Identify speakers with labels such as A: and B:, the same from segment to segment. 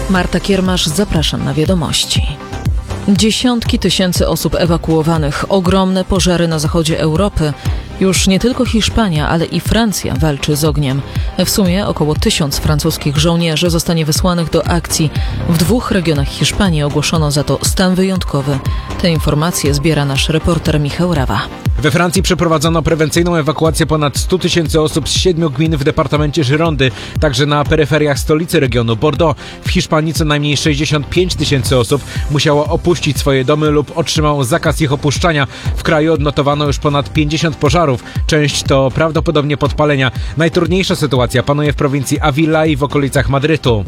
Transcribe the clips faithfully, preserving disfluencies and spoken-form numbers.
A: Marta Kiermasz, zapraszam na wiadomości. Dziesiątki tysięcy osób ewakuowanych, ogromne pożary na zachodzie Europy. Już nie tylko Hiszpania, ale i Francja walczy z ogniem. W sumie około tysiąc francuskich żołnierzy zostanie wysłanych do akcji. W dwóch regionach Hiszpanii ogłoszono za to stan wyjątkowy. Te informacje zbiera nasz reporter Michał Rawa.
B: We Francji przeprowadzono prewencyjną ewakuację ponad stu tysięcy osób z siedmiu gmin w departamencie Girondy, także na peryferiach stolicy regionu Bordeaux. W Hiszpanii co najmniej sześćdziesiąt pięć tysięcy osób musiało opuścić swoje domy lub otrzymało zakaz ich opuszczania. W kraju odnotowano już ponad pięćdziesiąt pożarów. Część to prawdopodobnie podpalenia. Najtrudniejsza sytuacja panuje w prowincji Avila i w okolicach Madrytu.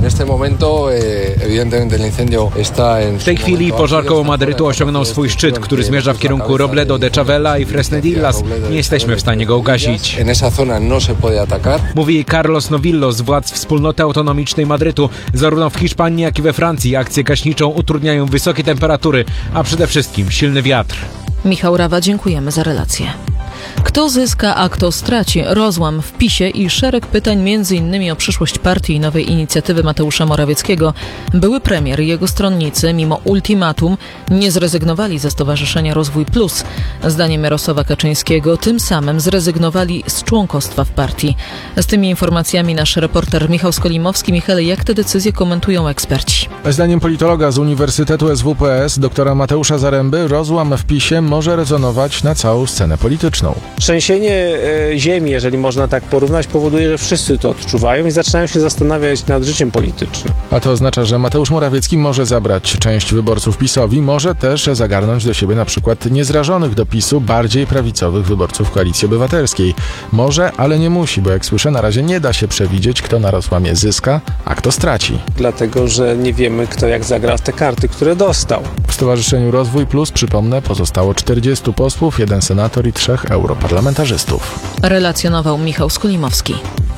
B: W tej chwili pożar koło Madrytu osiągnął swój szczyt, który zmierza w kierunku Robledo de Chavela i Fresnedillas. Nie jesteśmy w stanie go ugasić. Mówi Carlos Novillo z władz Wspólnoty Autonomicznej Madrytu. Zarówno w Hiszpanii, jak i we Francji akcję gaśniczą utrudniają wysokie temperatury, a przede wszystkim silny wiatr.
A: Michał Rawa, dziękujemy za relację. Kto zyska, a kto straci? Rozłam w PiSie i szereg pytań między innymi o przyszłość partii i nowej inicjatywy Mateusza Morawieckiego. Były premier i jego stronnicy, mimo ultimatum, nie zrezygnowali ze Stowarzyszenia Rozwój Plus. Zdaniem Jarosława Kaczyńskiego tym samym zrezygnowali z członkostwa w partii. Z tymi informacjami nasz reporter Michał Skolimowski. Michale, jak te decyzje komentują eksperci?
C: Zdaniem politologa z Uniwersytetu S W P S, doktora Mateusza Zaręby, rozłam w PiSie może rezonować na całą scenę polityczną.
D: Trzęsienie e, ziemi, jeżeli można tak porównać, powoduje, że wszyscy to odczuwają i zaczynają się zastanawiać nad życiem politycznym.
C: A to oznacza, że Mateusz Morawiecki może zabrać część wyborców PiS-owi, może też zagarnąć do siebie na przykład niezrażonych do PiS-u, bardziej prawicowych wyborców Koalicji Obywatelskiej. Może, ale nie musi, bo jak słyszę, na razie nie da się przewidzieć, kto na rozłamie zyska, a kto straci.
D: Dlatego, że nie wiemy, kto jak zagra w te karty, które dostał.
C: W Stowarzyszeniu Rozwój Plus, przypomnę, pozostało czterdziestu posłów, jeden senator i trzech europarlamentarzystów.
A: Relacjonował Michał Skolimowski.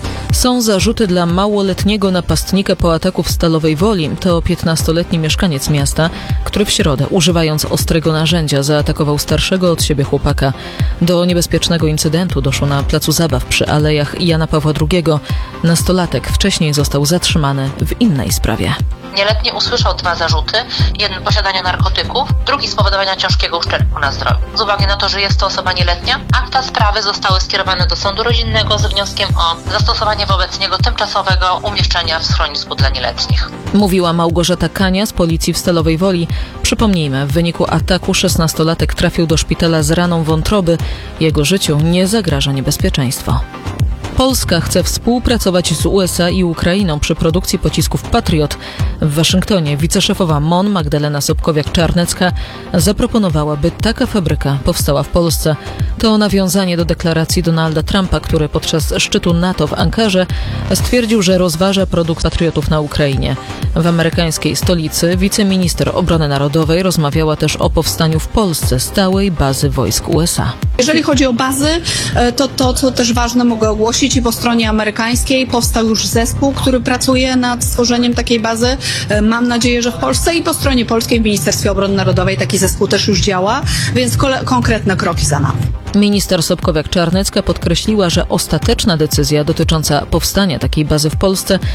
A: Są zarzuty dla małoletniego napastnika po ataku w Stalowej Woli. To piętnastoletni mieszkaniec miasta, który w środę, używając ostrego narzędzia, zaatakował starszego od siebie chłopaka. Do niebezpiecznego incydentu doszło na placu zabaw przy Alejach Jana Pawła drugiego. Nastolatek wcześniej został zatrzymany w innej sprawie.
E: Nieletni usłyszał dwa zarzuty. Jeden posiadania narkotyków, drugi spowodowania ciężkiego uszczerbku na zdrowiu. Z uwagi na to, że jest to osoba nieletnia, akta sprawy zostały skierowane do sądu rodzinnego z wnioskiem o zastosowanie wobec niego tymczasowego umieszczenia w schronisku dla nieletnich.
A: Mówiła Małgorzata Kania z policji w Stalowej Woli. Przypomnijmy, w wyniku ataku szesnastolatek trafił do szpitala z raną wątroby. Jego życiu nie zagraża niebezpieczeństwo. Polska chce współpracować z U S A i Ukrainą przy produkcji pocisków Patriot. W Waszyngtonie wiceszefowa M O N Magdalena Sobkowiak-Czarnecka zaproponowała, by taka fabryka powstała w Polsce. To nawiązanie do deklaracji Donalda Trumpa, który podczas szczytu NATO w Ankarze stwierdził, że rozważa produkt Patriotów na Ukrainie. W amerykańskiej stolicy wiceminister obrony narodowej rozmawiała też o powstaniu w Polsce stałej bazy wojsk U S A.
F: Jeżeli chodzi o bazy, to to, co też ważne, mogę ogłosić, i po stronie amerykańskiej powstał już zespół, który pracuje nad stworzeniem takiej bazy. Mam nadzieję, że w Polsce, i po stronie polskiej w Ministerstwie Obrony Narodowej taki zespół też już działa, więc kole- konkretne kroki za nami.
A: Minister Sobkowiak-Czarnecka podkreśliła, że ostateczna decyzja dotycząca powstania takiej bazy w Polsce